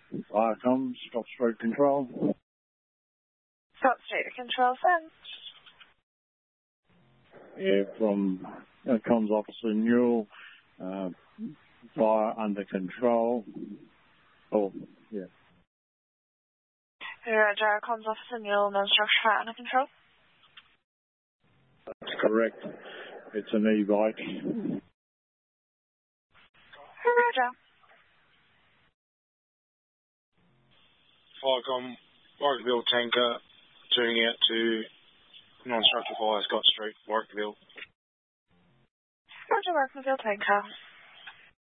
Fire comms, Scott Street Control. Scott Street Control, thanks. Yeah, from comms officer Newell, fire under control. Oh, yeah. Roger, comms officer Newell, non-structure fire under control. That's correct. It's an e-bike. Roger. Firecom, Warwickville tanker, tuning out to non-structure fire, Scott Street, Warwickville. Roger, Warwickville tanker.